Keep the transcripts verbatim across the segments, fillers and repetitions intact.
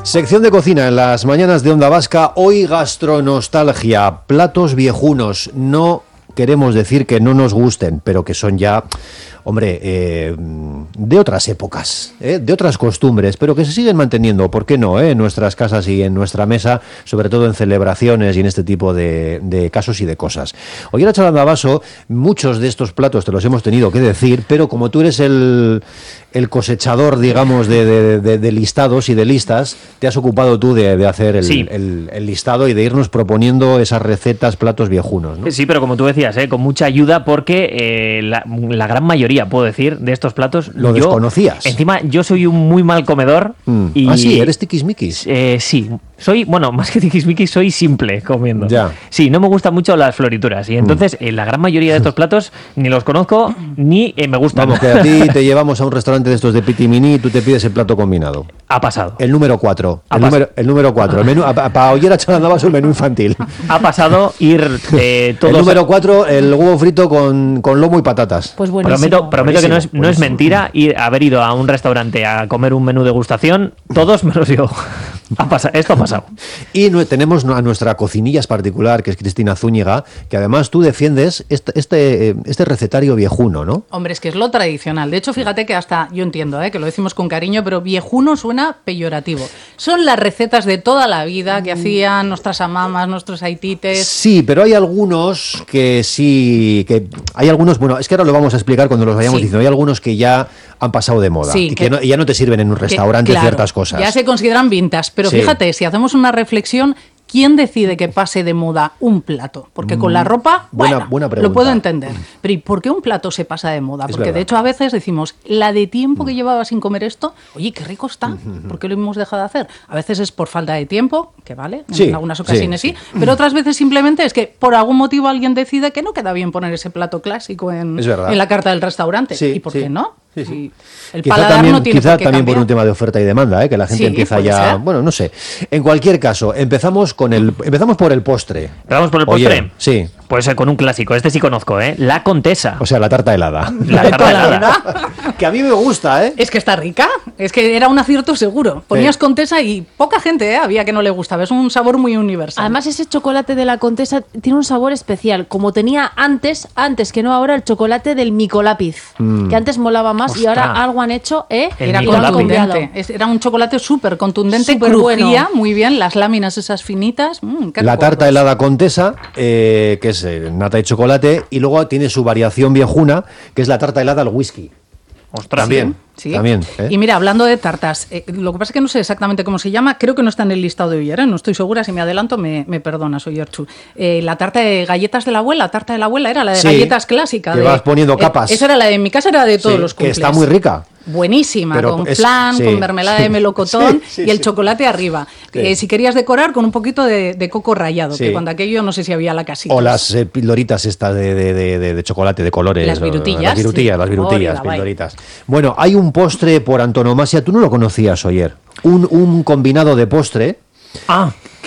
Sección de cocina en las mañanas de Onda Vasca. Hoy gastronostalgia, platos viejunos. No queremos decir que no nos gusten, pero que son ya, hombre, eh, de otras épocas, eh, de otras costumbres, pero que se siguen manteniendo, ¿por qué no?, eh, en nuestras casas y en nuestra mesa, sobre todo en celebraciones y en este tipo de, de casos y de cosas. Hoy en la charla Vaso, muchos de estos platos te los hemos tenido que decir, pero como tú eres el, el cosechador, digamos, de, de, de, de listados y de listas, te has ocupado tú de, de hacer el, sí. el, el listado y de irnos proponiendo esas recetas, platos viejunos, ¿no? Sí, pero como tú decías, ¿eh? Con mucha ayuda, porque eh, la, la gran mayoría, puedo decir, de estos platos... ¿Lo yo, desconocías? Encima, yo soy un muy mal comedor. Mm. Y, ah, sí, eres tiquismiquis. Eh, sí, soy, bueno, más que tiquismiquis, soy simple comiendo. Ya. Sí, no me gustan mucho las florituras. Y entonces, mm. eh, la gran mayoría de estos platos ni los conozco, ni eh, me gustan. Vamos, que a ti te llevamos a un restaurante de estos de Piti Mini y tú te pides el plato combinado. Ha pasado. El número cuatro. Ha El pas- número, el número cuatro. El menú, para oír a Charanda Vaso, el menú infantil. Ha pasado ir eh, todos... El número cuatro, el huevo frito con, con lomo y patatas. Pues buenísimo. Prometo, prometo que no es, no es buenísimo. mentira ir, haber ido a un restaurante a comer un menú degustación, todos menos yo. Ha pasado, esto ha pasado. Y no, tenemos a nuestra cocinilla particular, que es Cristina Zúñiga, que además tú defiendes este, este, este recetario viejuno, ¿no? Hombre, es que es lo tradicional. De hecho, fíjate que hasta, yo entiendo, ¿eh? que lo decimos con cariño, pero viejuno suena peyorativo. Son las recetas de toda la vida que hacían nuestras amamas, nuestros aitites. Sí, pero hay algunos que sí, que hay algunos, bueno, es que ahora lo vamos a explicar cuando los vayamos Sí. diciendo, hay algunos que ya han pasado de moda Sí, y que- que, no, y ya no te sirven en un Que, restaurante claro, ciertas cosas. Ya se consideran vintage, pero Sí. fíjate, si hacemos una reflexión, ¿quién decide que pase de moda un plato? Porque con la ropa, buena- bueno, buena pregunta. lo puedo entender. Pero ¿y por qué un plato se pasa de moda? Es Porque verdad. de hecho a veces decimos, la de tiempo que llevaba sin comer esto, oye, qué rico está, ¿por qué lo hemos dejado de hacer? A veces es por falta de tiempo, que vale, Sí, en algunas ocasiones sí, sí, pero otras veces simplemente es que por algún motivo alguien decide que no queda bien poner ese plato clásico en, Es verdad. en la carta del restaurante. Sí, ¿Y por sí. qué no? Sí, sí. Si el Quizá paladar también, no tiene quizá por qué también por cambiar. un tema de oferta y demanda, ¿eh? Que la gente Sí, empieza puede ya, ser. bueno, no sé. En cualquier caso, empezamos con el, empezamos por el postre. ¿Vamos por el Oye, postre? sí. Pues eh, con un clásico, este sí conozco, ¿eh? La Contesa. O sea, la tarta helada. La De tarta toda la helada. vida. Que a mí me gusta, ¿eh? Es que está rica, es que era un acierto seguro. Ponías Sí. Contesa y poca gente ¿eh? había que no le gustaba, es un sabor muy universal. Además, ese chocolate de la Contesa tiene un sabor especial, como tenía antes, antes que no ahora, el chocolate del micolápiz, Mm. que antes molaba más y Ostras. ahora algo han hecho, ¿eh? El era Y lo han micolápiz. copiado. contundente, es- era un chocolate súper contundente, Súper crujía bueno. muy bien, las láminas esas finitas. mm, qué La recuerdos. tarta helada Contesa, eh, que es eh, nata y chocolate, y luego tiene su variación viejuna, que es la tarta helada al whisky. Ostras. También, Sí. también. ¿eh? Y mira, hablando de tartas, eh, lo que pasa es que no sé exactamente cómo se llama, creo que no está en el listado de Oyer, ¿eh? No estoy segura, si me adelanto me, me perdonas, Oyerchu. Eh, la tarta de galletas de la abuela, tarta de la abuela era la de Sí, galletas clásica. que de- vas poniendo eh, capas. esa era la de en mi casa, era de todos Sí, los que cumples. está muy rica. Buenísima, Pero con es- flan, sí, con mermelada sí, de melocotón sí, sí, y el sí. chocolate arriba. Sí. Eh, si querías decorar, con un poquito de, de coco rallado, Sí. que cuando aquello no sé si había la casita. O las eh, pildoritas estas de, de, de, de- de chocolate, de colores. Las o- virutillas, Las virutillas, sí. las virutillas, Oiga, vaya. pildoritas. Bueno, hay un postre por antonomasia, tú no lo conocías, Oyer. Un, un combinado de postre Ah,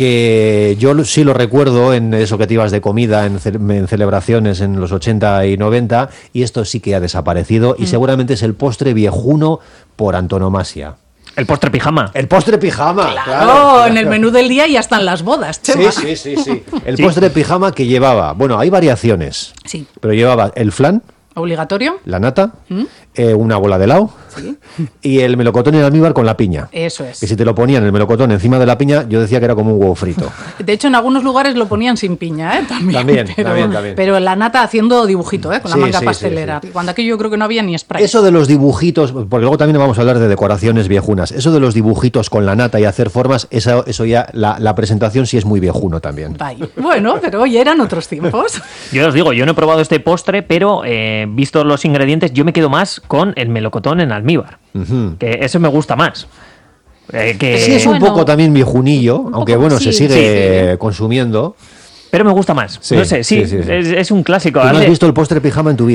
que yo lo- sí lo recuerdo en eso que te ibas de comida en, ce- en celebraciones en los ochenta y noventa, y esto sí que ha desaparecido Mm. y seguramente es el postre viejuno por antonomasia. el postre pijama. El postre pijama, claro. Oh, claro. en el menú del día ya están las bodas, Sí, Chema. sí, sí, sí. El Sí. postre pijama que llevaba, bueno, hay variaciones, Sí. pero llevaba el flan, ¿Obligatorio? la nata, ¿Mm? eh, una bola de helado y el melocotón en almíbar con la piña. Eso es. Que si te lo ponían el melocotón encima de la piña, yo decía que era como un huevo frito. De hecho, en algunos lugares lo ponían sin piña, ¿eh? También, También, pero, también, también. pero la nata haciendo dibujito, ¿eh? Con Sí, la manga sí, pastelera. sí, sí. Cuando aquello yo creo que no había ni spray. Eso de los dibujitos, porque luego también vamos a hablar de decoraciones viejunas, eso de los dibujitos con la nata y hacer formas, eso, eso ya, la, la presentación sí es muy viejuno también. Bye. Bueno, pero oye, eran otros tiempos. Yo os digo, yo no he probado este postre, pero eh, visto los ingredientes, yo me quedo más con el melocotón en almíbar. Ujú. Que eso me gusta más. Eh, que, Sí, es un bueno, poco también viejunillo, un aunque poco, bueno, se sí, sigue sí, consumiendo. Pero me gusta más. Sí, no sé, sí, sí, sí, sí. Es, es un clásico. ¿Tú no has Hazle- visto el postre pijama en tu vida?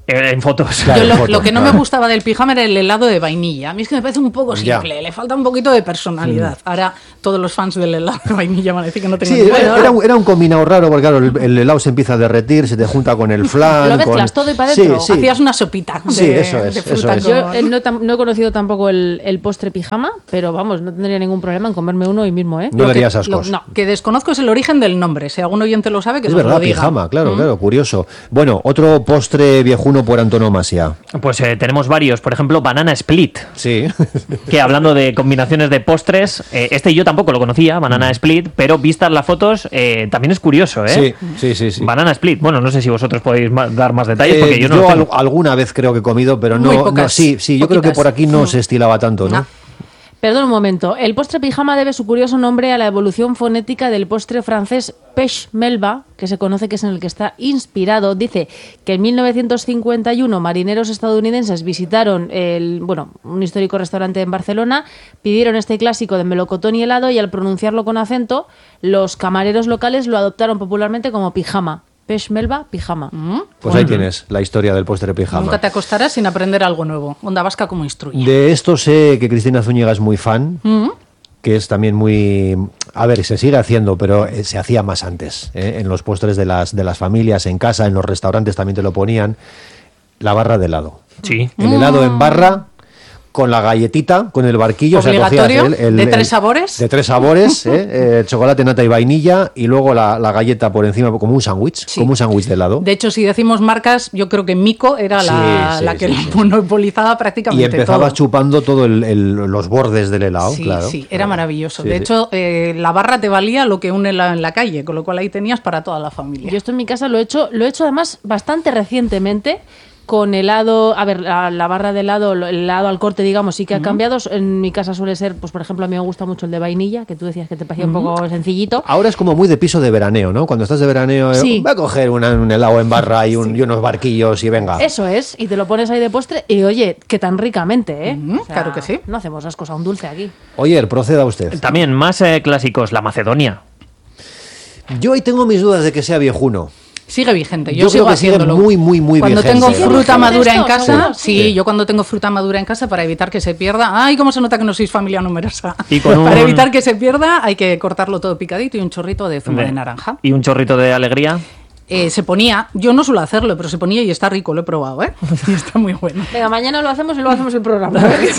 En fotos. Claro, Yo lo, foto, lo que no claro. me gustaba del pijama era el helado de vainilla. A mí es que me parece un poco Ya. simple, le falta un poquito de personalidad. Ahora todos los fans del helado de vainilla van a decir que no tengo Sí, ni era, idea. era un, era un combinado raro, porque claro, el, el helado se empieza a derretir, se te junta con el flan. Lo mezclas con... todo y pa' Sí, dentro. sí. Hacías una sopita de, Sí, eso es, de eso fruta es. con- Yo eh, no, tam- no he conocido tampoco el, el postre pijama, pero vamos, no tendría ningún problema en comerme uno hoy mismo, ¿eh? No Lo le que- harías lo- ascos. No, que desconozco es el origen del nombre. Si algún oyente lo sabe, que Es nos verdad, lo diga. pijama, claro, ¿Mm? claro, curioso. Bueno, otro postre viejuno por antonomasia. Pues eh, tenemos varios, por ejemplo, Banana Split, Sí. que hablando de combinaciones de postres, eh, este yo tampoco lo conocía, Banana Split, pero vistas las fotos eh, también es curioso, ¿eh? Sí, sí, sí, sí. Banana Split, bueno, no sé si vosotros podéis ma- dar más detalles, Eh, porque yo no los al- tengo. alguna vez creo que he comido, pero Muy no, pocas, no, sí, sí, yo creo que poquitas. por aquí no se estilaba tanto, ¿no? No. Perdón un momento. El postre pijama debe su curioso nombre a la evolución fonética del postre francés pêche melba, que se conoce que es en el que está inspirado. Dice que en mil novecientos cincuenta y uno marineros estadounidenses visitaron el, bueno, un histórico restaurante en Barcelona, pidieron este clásico de melocotón y helado y al pronunciarlo con acento, los camareros locales lo adoptaron popularmente como pijama. Pêche melba, pijama. Pues ahí tienes la historia del postre pijama. Nunca te acostarás sin aprender algo nuevo. Onda Vasca como instruye. De esto sé que Cristina Zúñiga es muy fan, Mm. que es también muy... A ver, se sigue haciendo, pero eh, se hacía más antes. ¿eh? En los postres de las, de las familias, en casa, en los restaurantes también te lo ponían. La barra de helado. Sí. El helado en barra, con la galletita, con el barquillo. o sea, cogías Obligatorio, de tres sabores. De tres sabores, ¿eh? Eh, chocolate, nata y vainilla, y luego la, la galleta por encima, como un sándwich, Sí. como un sándwich de helado. De hecho, si decimos marcas, yo creo que Mico era la, Sí, sí, la que sí, lo sí. monopolizaba Y prácticamente empezabas todo. chupando todo el- el- los bordes del helado, Sí, claro. sí, era maravilloso. Sí, de sí. hecho, eh, la barra te valía lo que un helado en la calle, con lo cual ahí tenías para toda la familia. Yo esto en mi casa lo he hecho, lo he hecho además bastante recientemente con helado, a ver, la, la barra de helado, el helado al corte, digamos, sí que ha cambiado. En mi casa suele ser, pues por ejemplo, a mí me gusta mucho el de vainilla, que tú decías que te parecía un poco sencillito. Ahora es como muy de piso de veraneo, ¿no? Cuando estás de veraneo, eh, Sí. voy a coger una- un helado en barra y, un- y unos barquillos y venga. Eso es, y te lo pones ahí de postre y oye, que tan ricamente, ¿eh? Ujú, claro que sí. No hacemos ascos a un dulce aquí. Oye, proceda usted. También más eh, clásicos, la Macedonia. Yo ahí tengo mis dudas de que sea viejuno. Sigue vigente, yo, Yo sigo creo que sigue haciéndolo. muy, muy, muy Cuando vigente. tengo ¿Sigue fruta vigente madura en esto, casa, seguro? sí, Sí. yo cuando tengo fruta madura en casa, para evitar que se pierda, ay, cómo se nota que no sois familia numerosa. Y con un- Para evitar que se pierda, hay que cortarlo todo picadito y un chorrito de zumo de, De- naranja. Y un chorrito de alegría. Eh, se ponía, yo no suelo hacerlo, pero se ponía y está rico, lo he probado, ¿eh? Y está muy bueno. Venga, mañana lo hacemos y luego hacemos el programa.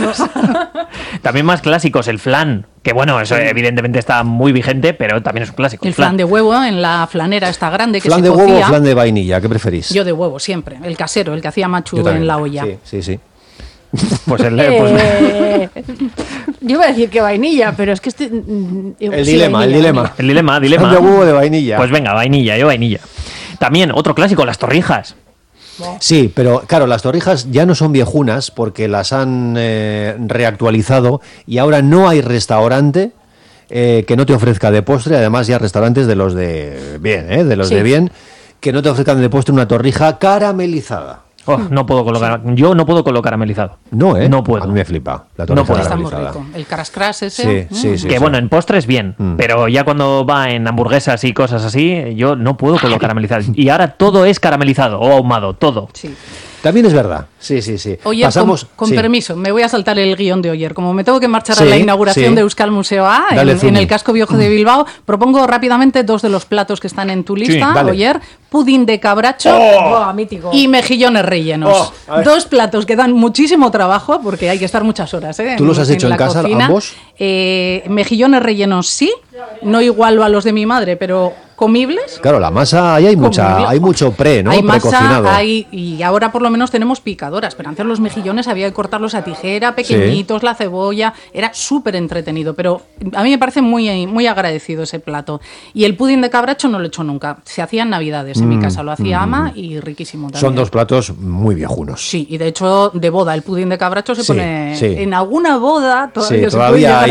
También más clásicos, el flan. Que bueno, eso evidentemente está muy vigente, pero también es un clásico. El flan de huevo en la flanera está grande que ¿Flan se de huevo cocía. o flan de vainilla? ¿Qué preferís? Yo de huevo siempre, el casero, el que hacía Machu Yo también. en la olla. Sí, sí, sí. Pues el, pues- Eh, yo iba a decir que vainilla, pero es que estoy... mm, El sí, dilema, el vainilla, dilema. vainilla. el dilema, dilema. Flan de huevo o de vainilla. Pues venga, vainilla, yo vainilla. También otro clásico, las torrijas. Sí, pero claro, las torrijas ya no son viejunas porque las han eh, reactualizado y ahora no hay restaurante eh, que no te ofrezca de postre, además ya restaurantes de los de bien, ¿eh? de los Sí. de bien, que no te ofrezcan de postre una torrija caramelizada. Oh, no puedo colocar, yo no puedo colocar caramelizado. No, ¿eh? No puedo. A mí me flipa la No torrija puedo. Está muy caramelizada. rico. El carascras ese. Sí, sí, sí. que bueno, en postres bien, Mm. pero ya cuando va en hamburguesas y cosas así, yo no puedo colocar caramelizado. Y ahora todo es caramelizado o ahumado, todo. Sí. También es verdad. Sí, sí, sí. Oye, Pasamos, con, con sí. permiso, me voy a saltar el guión de Oyer. Como me tengo que marchar Sí, a la inauguración sí. de Euskal Museo A en, Dale, en Zumi. el casco viejo de Bilbao, propongo rápidamente dos de los platos que están en tu lista, dale. Oyer. Pudín de cabracho Buah, mítico. y mejillones rellenos. Oh, a ver. Dos platos que dan muchísimo trabajo porque hay que estar muchas horas. ¿eh? ¿Tú los has hecho en la casa, cocina. ambos? Eh, mejillones rellenos sí, no igual a los de mi madre, pero comibles. Claro, la masa, ahí hay mucha, Comible. hay mucho pre, ¿no? Hay masa, Precocinado. hay, y ahora por lo menos tenemos picadoras, pero antes los mejillones había que cortarlos a tijera, pequeñitos, la cebolla, era súper entretenido, pero a mí me parece muy, muy agradecido ese plato. Y el pudín de cabracho no lo he hecho nunca, se hacía en Navidades en mi casa, lo hacía ama y riquísimo también. Mm, Son dos platos muy viejunos. Sí, y de hecho de boda el pudín de cabracho se Sí, pone sí. en alguna boda todavía Sí, se todavía puede llegar hay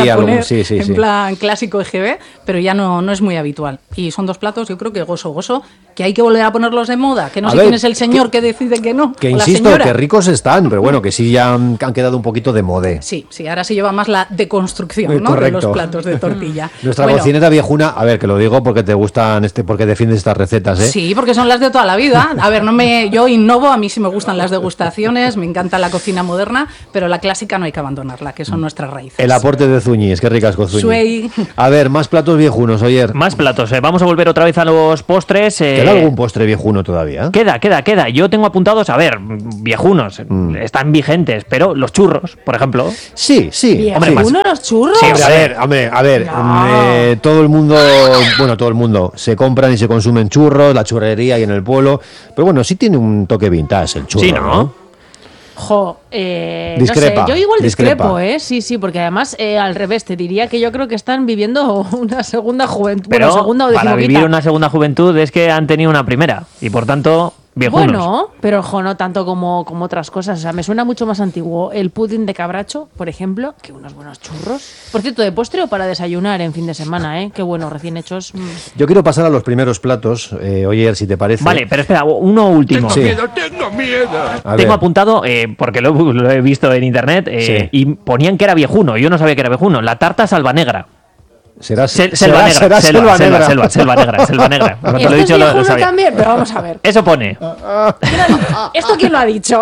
ahí a algo, poner sí, sí, en sí. plan clásico E G B, pero ya no, no es muy habitual. Y son dos platos, yo creo que gozo, gozo, que hay que volver a ponerlos de moda, que no A sé ver, quién es el señor que, que decide que no, Que o la insisto, señora. que ricos están, pero bueno, que sí ya han, han quedado un poquito de moda. Sí, sí, ahora se lleva más la deconstrucción, Eh, ¿no? de correcto. los platos de tortilla. Nuestra Bueno, cocinera viejuna, a ver, que lo digo porque te gustan, este, porque defiendes estas recetas, ¿eh? Sí, porque son las de toda la vida. A ver, no me, yo innovo, a mí sí me gustan las degustaciones, me encanta la cocina moderna, pero la clásica no hay que abandonarla, que son nuestras raíces. El aporte de Zuñis, qué ricas con Zuñi. Suey. A ver, más platos viejunos, oyer. Más platos. eh. Vamos a volver otra vez a los postres. eh, ¿Queda algún postre viejuno todavía? Queda, queda, queda. Yo tengo apuntados, a ver, viejunos, están vigentes, pero los churros, por ejemplo. Sí, sí. Hombre, más- ¿Uno los churros? Sí, Hombre, a ver, hombre, a ver, No. eh, todo el mundo, bueno, todo el mundo, se compran y se consumen churros, la churrería y en el pueblo, pero bueno, sí tiene un toque vintage el churro, Sí, ¿no? Jo, eh, Discrepa, no sé, yo igual discrepa. discrepo, ¿eh? Sí, sí, porque además, eh, al revés, te diría que yo creo que están viviendo una segunda juventud, Pero bueno, segunda o para decimoquinta. vivir una segunda juventud es que han tenido una primera y por tanto, viejunos. Bueno, pero jo, no tanto como, como otras cosas. O sea, me suena mucho más antiguo el pudding de cabracho, por ejemplo, que unos buenos churros. Por cierto, ¿de postre o para desayunar en fin de semana, eh? Qué bueno, recién hechos. Mm. Yo quiero pasar a los primeros platos, eh, oyer, si te parece. Vale, pero espera, uno último. Sí. tengo miedo. A Tengo ver. apuntado, eh, porque lo, lo he visto en internet, eh, Sí. y ponían que era viejuno. Yo no sabía que era viejuno. La tarta salva negra. Será, Sel- será- selva negra. será selva, selva selva, negra. selva, selva negra. Selva negra. Cuando te Esto lo he es dicho, lo- lo viejuno sabía. también, pero vamos a ver. Eso pone. ¿Quién ha di- ¿Esto quién lo ha dicho?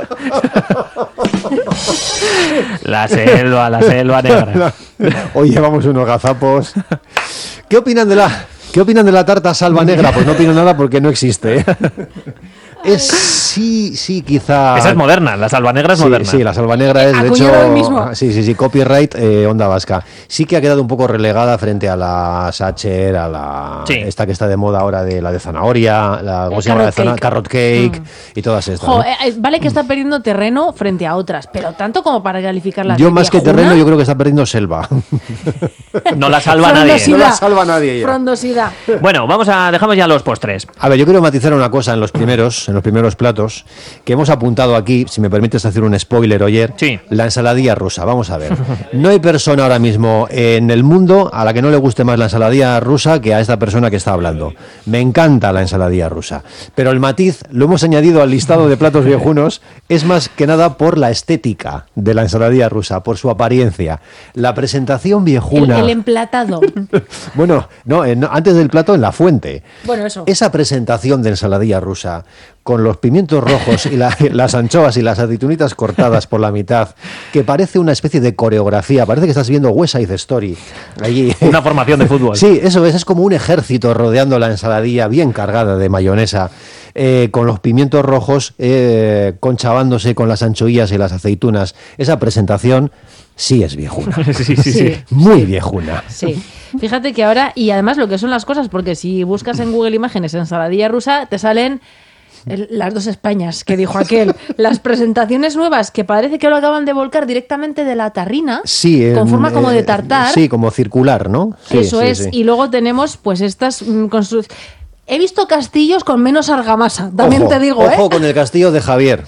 La selva, la selva negra. Hoy llevamos unos gazapos. ¿Qué opinan de la, qué opinan de la tarta salva negra? Pues no opino nada porque no existe. ¿eh? Es sí, sí, quizá. Esa es moderna, la salva negra es Sí, moderna. sí, la salva negra es, de Acuñado hecho, hoy mismo. sí, sí, sí, copyright, eh, Onda Vasca. Sí que ha quedado un poco relegada frente a la Sacher, a la Sí. esta que está de moda ahora de la de zanahoria, la ¿cómo El se llama? La de carrot zana- cake. carrot cake y todas estas. Jo, ¿no? eh, eh, vale que está perdiendo terreno frente a otras, pero tanto como para calificarla Yo de más que viejuna. terreno, yo creo que está perdiendo selva. No la salva nadie. Frondosidad. No la salva nadie ya. Frondosidad. Bueno, vamos a dejamos ya los postres. A ver, yo quiero matizar una cosa en los primeros, en los primeros platos, que hemos apuntado aquí, si me permites hacer un spoiler, oyer, Sí. la ensaladilla rusa. Vamos a ver. No hay persona ahora mismo en el mundo a la que no le guste más la ensaladilla rusa que a esta persona que está hablando. Me encanta la ensaladilla rusa. Pero el matiz, lo hemos añadido al listado de platos viejunos, es más que nada por la estética de la ensaladilla rusa, por su apariencia. La presentación El, viejuna... el emplatado. Bueno, no, en- no, antes del plato en la fuente. Bueno, eso. Esa presentación de ensaladilla rusa con los pimientos rojos y la- las anchoas y las aceitunitas cortadas por la mitad, que parece una especie de coreografía, parece que estás viendo West Side Story allí. Una formación de fútbol. Sí, eso es, es como un ejército rodeando la ensaladilla bien cargada de mayonesa, eh, con los pimientos rojos eh, conchavándose con las anchoillas y las aceitunas. Esa presentación sí es viejuna. Sí, sí, sí. Sí. Muy viejuna. Sí. Fíjate que ahora, y además lo que son las cosas, porque si buscas en Google Imágenes ensaladilla rusa, te salen el- las dos Españas, que dijo aquel. Las presentaciones nuevas, que parece que lo acaban de volcar directamente de la tarrina, Sí, con en- forma como de eh, tartar. Sí, como circular, ¿no? Sí, Eso sí, es. sí. Y luego tenemos pues estas mm, constru- He visto castillos con menos argamasa, también Ojo, te digo, ojo ¿eh? con el castillo de Javier,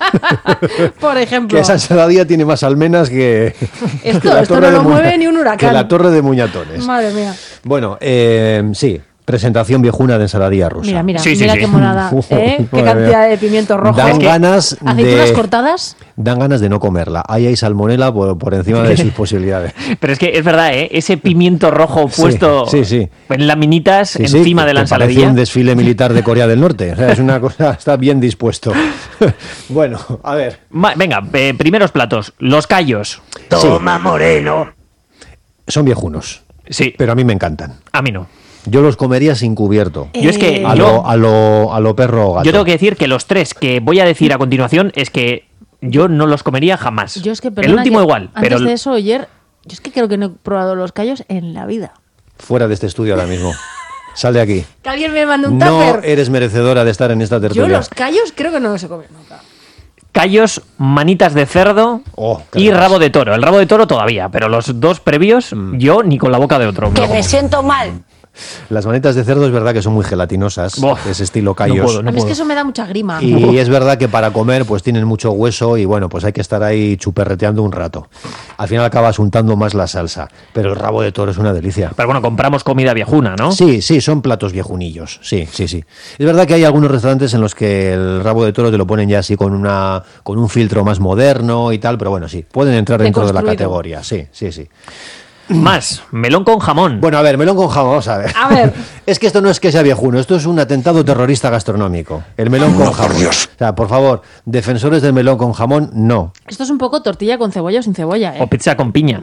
Por ejemplo. que esa ensaladilla tiene más almenas que, Esto- que la esto torre no de lo Muña- mueve ni un huracán. que la torre de Muñatones. Madre mía. Bueno, eh, sí, presentación viejuna de ensaladilla rusa. Mira, mira, Sí, sí, mira sí. qué monada. ¿eh? Qué Madre cantidad mía. de pimientos rojos. Dan Es que- ganas Aceitunas de- cortadas. Dan ganas de no comerla. Ahí hay salmonela por, por encima de sus posibilidades. Pero es que es verdad, ¿eh? Ese pimiento rojo Sí, puesto sí, sí. en laminitas Sí, sí, encima que- de la que parece ensaladilla. un desfile militar de Corea del Norte. O sea, es una cosa, está bien dispuesto. Bueno, a ver. Ma- Venga, eh, primeros platos. Los callos. Toma, Moreno. Son viejunos, Sí, pero a mí me encantan. a mí no. Yo los comería sin cubierto. Yo es que Eh, A yo, lo, a lo, a lo perro o gato. yo tengo que decir que los tres que voy a decir a continuación es que yo no los comería jamás. Yo es que, El perdona, último que igual, Antes pero de eso, ayer, yo es que creo que no he probado los callos en la vida. Fuera de este estudio ahora mismo. Sal de aquí. Que alguien me mande un No tupper. eres merecedora de estar en esta Yo tertulia. los callos creo que no los he comido nunca. callos, manitas de cerdo Oh, qué y ricos. rabo de toro. El rabo de toro todavía, pero los dos previos Mm. yo ni con la boca de otro. me lo Que me como. siento mal. Las manitas de cerdo es verdad que son muy gelatinosas, Buah, ese estilo no callos. puedo, A mí es que eso me da mucha grima. Y es verdad que para comer pues tienen mucho hueso y bueno, pues hay que estar ahí chuperreteando un rato. Al final acabas untando más la salsa, pero el rabo de toro es una delicia. Pero bueno, compramos comida viejuna, ¿no? Sí, sí, son platos viejunillos, sí, sí, sí. Es verdad que hay algunos restaurantes en los que el rabo de toro te lo ponen ya así con una con un filtro más moderno y tal, pero bueno, sí, pueden entrar dentro de la Deconstruido. categoría, sí, sí, sí. Más, melón con jamón. Bueno, a ver, melón con jamón, vamos a ver. A ver. Es que esto no es que sea viejuno, esto es un atentado terrorista gastronómico. El melón con jamón. O sea, por favor, defensores del melón con jamón, no. Esto es un poco tortilla con cebolla o sin cebolla, O ¿eh? pizza con piña.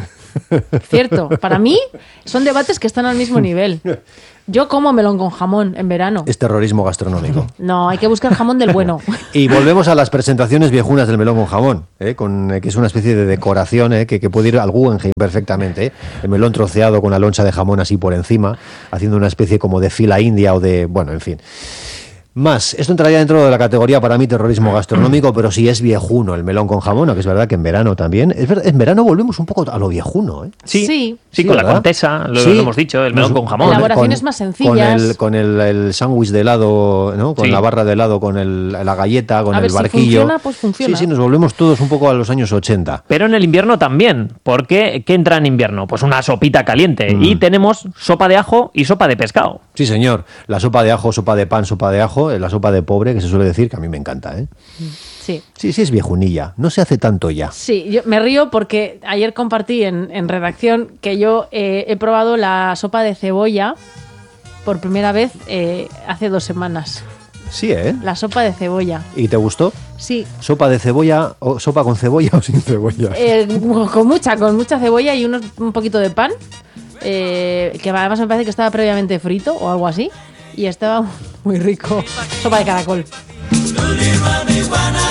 Cierto. Para mí son debates que están al mismo nivel. Yo como melón con jamón en verano. Es terrorismo gastronómico. No, hay que buscar jamón del bueno. Y volvemos a las presentaciones viejunas del melón con jamón, ¿eh? Con, eh, que es una especie de decoración ¿eh? que, que puede ir al Guggenheim perfectamente. ¿eh? El melón troceado con la loncha de jamón así por encima, haciendo una especie como de fila india o de... Bueno, en fin. Más, esto entraría dentro de la categoría para mí terrorismo gastronómico, pero sí es viejuno el melón con jamón, aunque es verdad que en verano también. Es verdad, en verano volvemos un poco a lo viejuno, ¿eh? Sí, Sí. sí, Sí, con ¿verdad? la contesa, lo, Sí. lo hemos dicho, el melón Nos- con jamón. Elaboraciones más sencillas. Con el, con el, el sándwich de helado, ¿no? Con Sí. la barra de helado, con el, la galleta, con A el ver, si barquillo. funciona, pues funciona. Sí, sí, nos volvemos todos un poco a los años ochenta. Pero en el invierno también, porque ¿qué entra en invierno? Pues una sopita caliente. Mm. Y tenemos sopa de ajo y sopa de pescado. Sí, señor. La sopa de ajo, sopa de pan, sopa de ajo, eh, la sopa de pobre, que se suele decir, que a mí me encanta, ¿eh? Sí. Sí, sí, es viejunilla. No se hace tanto ya. Sí, yo me río porque ayer compartí en, en redacción que yo eh, he probado la sopa de cebolla por primera vez eh, hace dos semanas. Sí, ¿eh? La sopa de cebolla. ¿Y te gustó? Sí, ¿Sopa de cebolla o sopa con cebolla o sin cebolla? eh, con mucha, con mucha cebolla y unos, un poquito de pan, eh, que además me parece que estaba previamente frito o algo así, y estaba muy rico. Sopa de caracol. Marihuana.